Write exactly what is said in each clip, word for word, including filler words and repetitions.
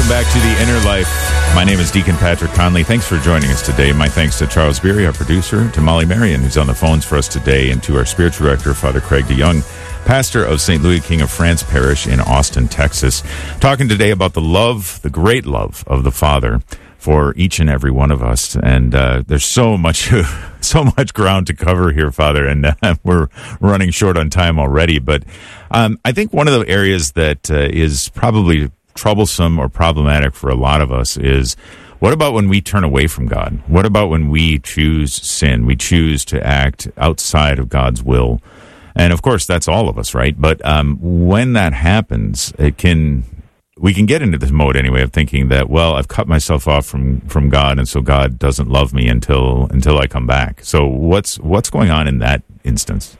back to The Inner Life. My name is Deacon Patrick Conley. Thanks for joining us today. My thanks to Charles Beery, our producer, to Molly Marion, who's on the phones for us today, and to our spiritual director, Father Craig DeYoung, pastor of Saint Louis King of France Parish in Austin, Texas. Talking today about the love, the great love of the Father for each and every one of us. And uh, there's so much so much ground to cover here, Father, and uh, we're running short on time already. But um, I think one of the areas that uh, is probably troublesome or problematic for a lot of us is, what about when we turn away from God? What about when we choose sin? We choose to act outside of God's will. And of course, that's all of us, right? But um, when that happens, it can... we can get into this mode anyway of thinking that, well, I've cut myself off from, from God, and so God doesn't love me until until I come back. So what's what's going on in that instance?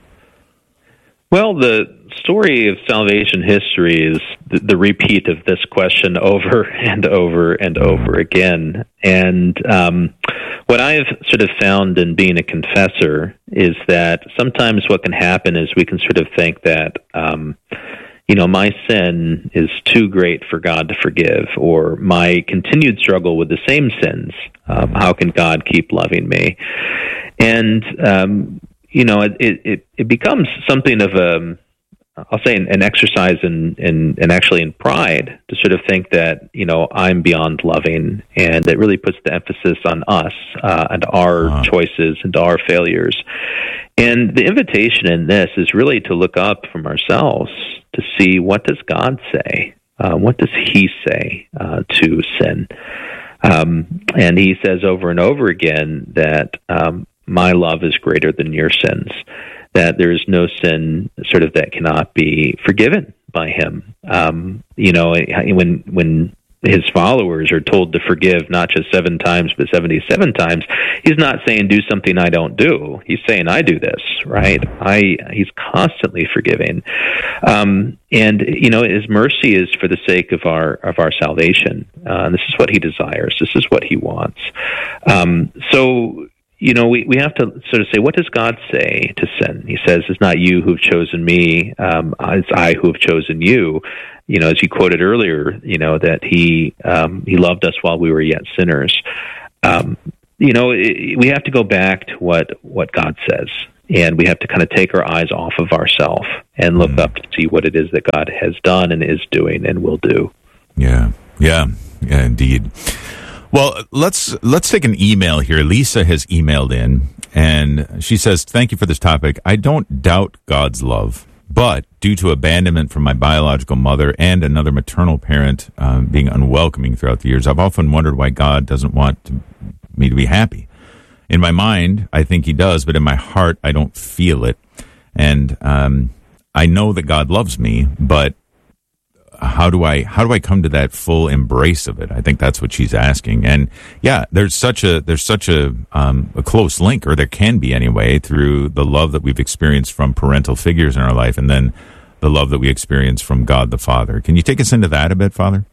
Well, the story of salvation history is the, the repeat of this question over and over and over again. And um, what I've sort of found in being a confessor is that sometimes what can happen is we can sort of think that um, you know, my sin is too great for God to forgive, or my continued struggle with the same sins, um, how can God keep loving me? And, um, you know, it, it, it becomes something of a, I'll say an, an exercise in, in, in actually in pride to sort of think that, you know, I'm beyond loving, and it really puts the emphasis on us uh, and our uh-huh. choices and our failures. And the invitation in this is really to look up from ourselves to see, what does God say? Uh, what does He say uh, to sin? Um, and He says over and over again that um, my love is greater than your sins, that there is no sin sort of that cannot be forgiven by Him. Um, you know, when when His followers are told to forgive not just seven times, but seventy-seven times, He's not saying do something I don't do. He's saying I do this, right? I He's constantly forgiving. Um, and, you know, His mercy is for the sake of our of our salvation. Uh, and this is what He desires. This is what He wants. Um, so, you know, we, we have to sort of say, what does God say to sin? He says, it's not you who have chosen me, um, it's I who have chosen you. You know, as you quoted earlier, you know, that he um, he loved us while we were yet sinners. Um, you know, it, we have to go back to what, what God says, and we have to kind of take our eyes off of ourselves and look mm. up to see what it is that God has done and is doing and will do. Yeah, yeah, yeah, indeed. Well, let's let's take an email here. Lisa has emailed in, and she says, thank you for this topic. I don't doubt God's love, but due to abandonment from my biological mother and another maternal parent um, being unwelcoming throughout the years, I've often wondered why God doesn't want to, me to be happy. In my mind, I think He does, but in my heart, I don't feel it. And um, I know that God loves me, but how do I how do I come to that full embrace of it? I think that's what she's asking. And yeah, there's such a there's such a um, a close link, or there can be anyway, through the love that we've experienced from parental figures in our life, and then the love that we experience from God the Father. Can you take us into that a bit, Father?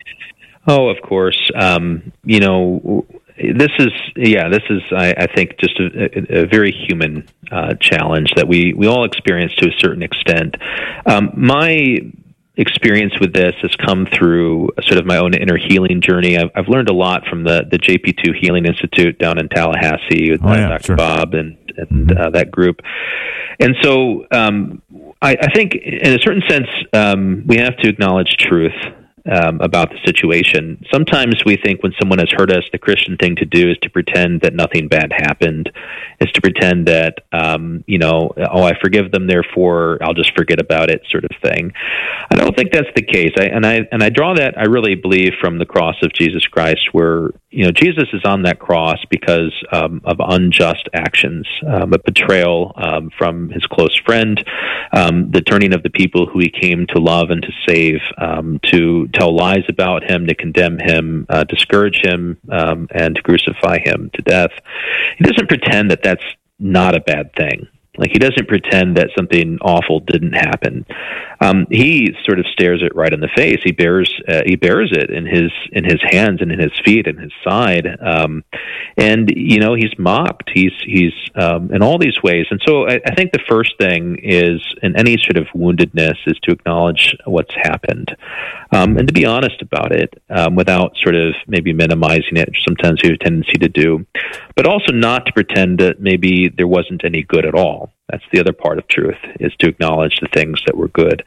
Oh, of course. Um, you know, this is yeah, this is I, I think just a, a very human uh, challenge that we we all experience to a certain extent. Um, my experience with this has come through sort of my own inner healing journey. I've, I've learned a lot from the, the J P two Healing Institute down in Tallahassee with oh, yeah, Doctor Sure. Bob and, and mm-hmm. uh, that group. And so um, I, I think in a certain sense, um, we have to acknowledge truth um, about the situation. Sometimes we think when someone has hurt us, the Christian thing to do is to pretend that nothing bad happened, is to pretend that, um, you know, oh, I forgive them, therefore I'll just forget about it, sort of thing. I don't think that's the case. I, and I and I draw that, I really believe, from the cross of Jesus Christ, where, you know, Jesus is on that cross because um, of unjust actions, um, a betrayal um, from His close friend, um, the turning of the people who He came to love and to save, um, to tell lies about Him, to condemn Him, uh, discourage Him, um, and to crucify Him to death. He doesn't pretend that that's not a bad thing. Like, he doesn't pretend that something awful didn't happen. Um, he sort of stares it right in the face. He bears uh, he bears it in his in his hands and in his feet and his side. Um, and you know, he's mocked. He's he's um, in all these ways. And so I, I think the first thing is, in any sort of woundedness, is to acknowledge what's happened, um, and to be honest about it, um, without sort of maybe minimizing it. Sometimes we have a tendency to do, but also not to pretend that maybe there wasn't any good at all. That's the other part of truth, is to acknowledge the things that were good.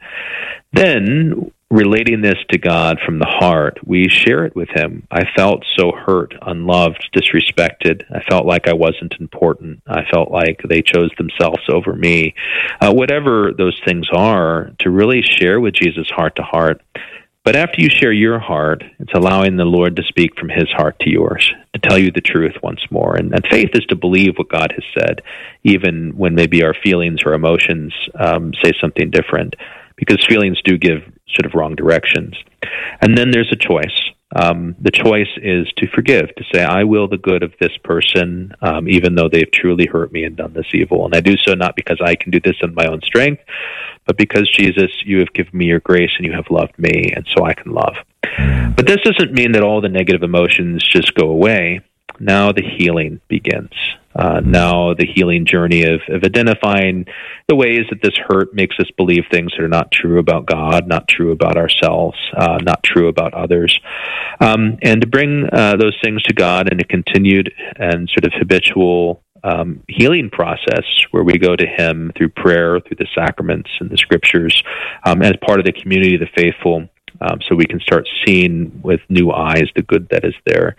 Then, relating this to God from the heart, we share it with him. I felt so hurt, unloved, disrespected. I felt like I wasn't important. I felt like they chose themselves over me. Uh, whatever those things are, to really share with Jesus heart to heart. But after you share your heart, it's allowing the Lord to speak from his heart to yours, to tell you the truth once more. And, and faith is to believe what God has said, even when maybe our feelings or emotions um, say something different, because feelings do give sort of wrong directions. And then there's a choice. Um, the choice is to forgive, to say, I will the good of this person, um, even though they've truly hurt me and done this evil. And I do so not because I can do this in my own strength, but because, Jesus, you have given me your grace and you have loved me, and so I can love. But this doesn't mean that all the negative emotions just go away. Now the healing begins. Uh, now the healing journey of, of identifying the ways that this hurt makes us believe things that are not true about God, not true about ourselves, uh, not true about others, um, and to bring uh, those things to God in a continued and sort of habitual um, healing process where we go to him through prayer, through the sacraments and the scriptures, um, as part of the community of the faithful, um, so we can start seeing with new eyes the good that is there.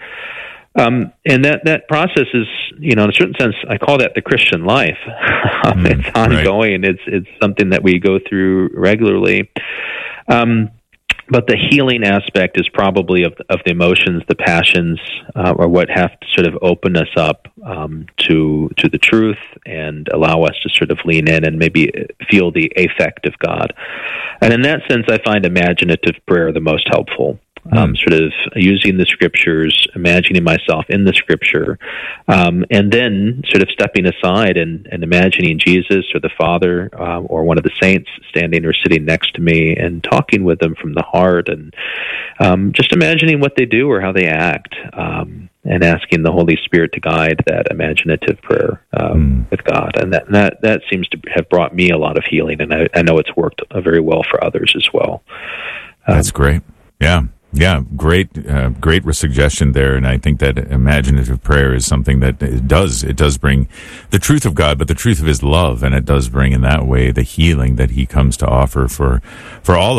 Um, and that, that process is, you know, in a certain sense, I call that the Christian life. Mm, it's ongoing. Right. It's it's something that we go through regularly. Um, but the healing aspect is probably of of the emotions, the passions, uh, or what have to sort of open us up um, to to the truth and allow us to sort of lean in and maybe feel the affect of God. And in that sense, I find imaginative prayer the most helpful. Um, sort of using the scriptures, imagining myself in the scripture, um, and then sort of stepping aside and, and imagining Jesus or the Father uh, or one of the saints standing or sitting next to me and talking with them from the heart, and um, just imagining what they do or how they act, um, and asking the Holy Spirit to guide that imaginative prayer um, mm. with God. And that, that that seems to have brought me a lot of healing, and I, I know it's worked uh, very well for others as well. Um, That's great. Yeah. Yeah, great, uh, great suggestion there, and I think that imaginative prayer is something that it does, it does bring the truth of God, but the truth of his love, and it does bring in that way the healing that he comes to offer for, for all